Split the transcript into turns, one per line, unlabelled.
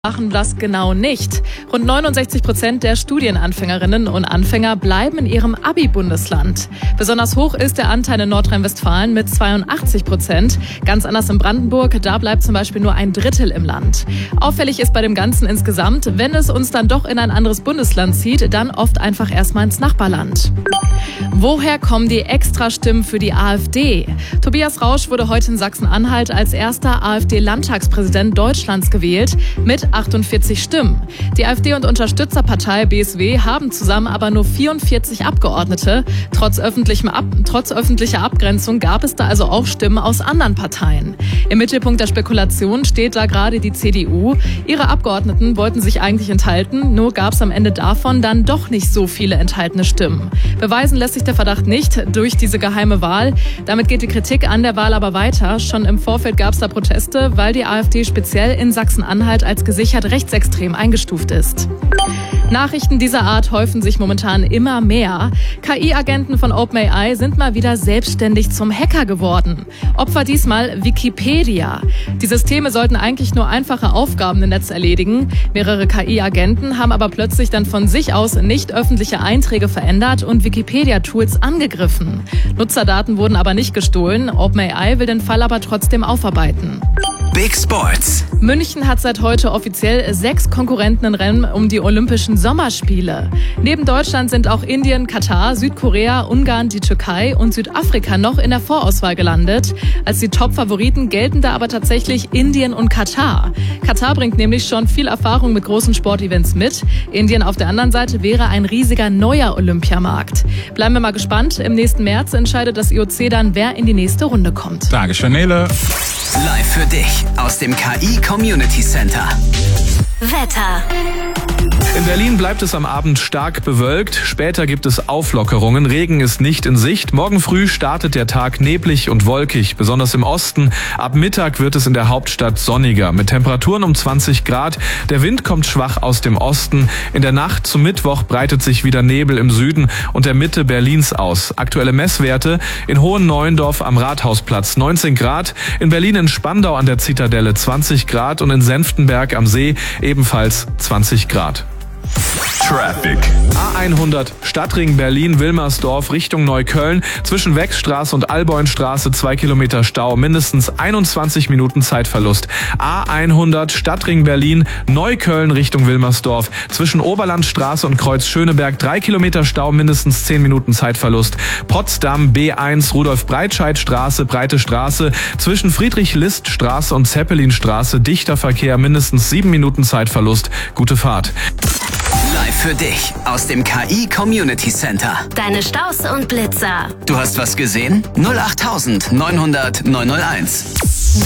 Machen das genau nicht. Rund 69% der Studienanfängerinnen und Anfänger bleiben in ihrem Abi-Bundesland. Besonders hoch ist der Anteil in Nordrhein-Westfalen mit 82%. Ganz anders in Brandenburg, da bleibt zum Beispiel nur ein Drittel im Land. Auffällig ist bei dem Ganzen insgesamt, wenn es uns dann doch in ein anderes Bundesland zieht, dann oft einfach erstmal ins Nachbarland. Woher kommen die Extrastimmen für die AfD? Tobias Rausch wurde heute in Sachsen-Anhalt als erster AfD-Landtagspräsident Deutschlands gewählt mit 48 Stimmen. Die AfD und Unterstützerpartei BSW haben zusammen aber nur 44 Abgeordnete. Trotz öffentlicher Abgrenzung gab es da also auch Stimmen aus anderen Parteien. Im Mittelpunkt der Spekulation steht da gerade die CDU. Ihre Abgeordneten wollten sich eigentlich enthalten, nur gab es am Ende davon dann doch nicht so viele enthaltene Stimmen. Beweisen lässt sich der Verdacht nicht durch diese geheime Wahl. Damit geht die Kritik an der Wahl aber weiter. Schon im Vorfeld gab es da Proteste, weil die AfD speziell in Sachsen-Anhalt als gesichert rechtsextrem eingestuft ist. Nachrichten dieser Art häufen sich momentan immer mehr. KI-Agenten von OpenAI sind mal wieder selbstständig zum Hacker geworden. Opfer diesmal Wikipedia. Die Systeme sollten eigentlich nur einfache Aufgaben im Netz erledigen. Mehrere KI-Agenten haben aber plötzlich dann von sich aus nicht öffentliche Einträge verändert und Wikipedia-Tools angegriffen. Nutzerdaten wurden aber nicht gestohlen. OpenAI will den Fall aber trotzdem aufarbeiten.
Big Sports.
München hat seit heute offiziell 6 Konkurrenten im Rennen um die Olympischen Sommerspiele. Neben Deutschland sind auch Indien, Katar, Südkorea, Ungarn, die Türkei und Südafrika noch in der Vorauswahl gelandet. Als die Top-Favoriten gelten da aber tatsächlich Indien und Katar. Katar bringt nämlich schon viel Erfahrung mit großen Sportevents mit. Indien auf der anderen Seite wäre ein riesiger neuer Olympiamarkt. Bleiben wir mal gespannt. Im nächsten März entscheidet das IOC dann, wer in die nächste Runde kommt.
Dankeschön, Nele.
Live für dich aus dem KI Community Center.
Wetter.
In Berlin bleibt es am Abend stark bewölkt. Später gibt es Auflockerungen. Regen ist nicht in Sicht. Morgen früh startet der Tag neblig und wolkig, besonders im Osten. Ab Mittag wird es in der Hauptstadt sonniger, mit Temperaturen um 20 Grad. Der Wind kommt schwach aus dem Osten. In der Nacht zum Mittwoch breitet sich wieder Nebel im Süden und der Mitte Berlins aus. Aktuelle Messwerte: in Hohenneuendorf am Rathausplatz 19 Grad, in Berlin in Spandau an der Zitadelle 20 Grad und in Senftenberg am See ebenfalls 20 Grad.
Traffic.
A100 Stadtring Berlin-Wilmersdorf Richtung Neukölln. Zwischen Wechsstraße und Alboinstraße 2 Kilometer Stau. Mindestens 21 Minuten Zeitverlust. A100 Stadtring Berlin-Neukölln Richtung Wilmersdorf. Zwischen Oberlandstraße und Kreuz Schöneberg 3 Kilometer Stau. Mindestens 10 Minuten Zeitverlust. Potsdam B1 Rudolf-Breitscheid-Straße, Breite Straße. Zwischen Friedrich-List-Straße und Zeppelinstraße dichter Verkehr. Mindestens 7 Minuten Zeitverlust. Gute Fahrt.
Live für dich aus dem KI Community Center.
Deine Staus und Blitzer.
Du hast was gesehen? 08900 901.